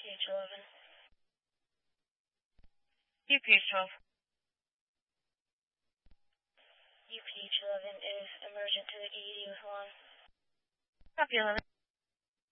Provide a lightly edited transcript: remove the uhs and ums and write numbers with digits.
UPH-11. UPH-12. UPH-11 is emergent to the ED with 1. Copy 11.